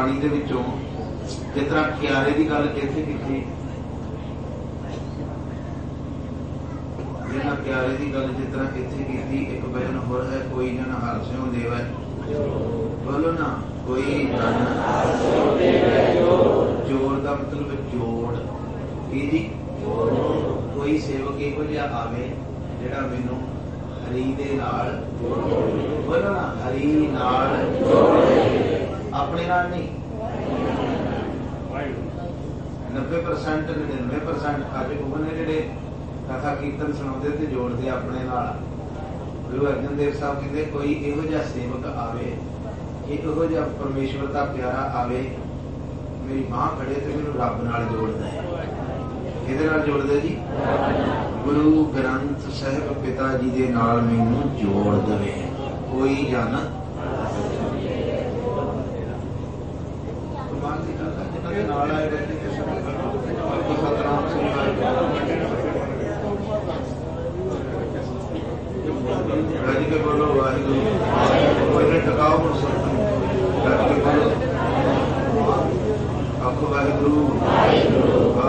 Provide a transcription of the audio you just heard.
बाणी दे विचों जिस तरह क्यारे की गल किथे की, जिन्ना क्यारे की गल जिस तरह किथे की, एक बहन होर है कोई जन हर स्यों देवै, बोलो ना कोई जन जोड़ का मतलब जोड़ की जी, कोई सेवक इहो जिहा आवे जिहड़ा मैनूं हरी दे नाल, बोलो ना हरी नाल, अपने नाल नहीं। 90% 99% अज वो ने जिहड़े कथा कीर्तन सुणाते ते जोड़ते अपने नाल। गुरु अर्जन देव साहब कहते कोई इहो जिहा सेवक आवे, इहो जिहा परमेश्वर का प्यारा आवे, मेरी मां खड़े तो मैनूं रब नाल जोड़दा है। किहदे नाल जोड़दा जी? गुरु ग्रंथ साहिब पिता जी दे नाल मैनूं जोड़ देवे कोई जन। नाल आए सतनाम सिंह रज के बोलो वाहिगुरू, टकाओ रज के बोलो आखो वाहिगुरू।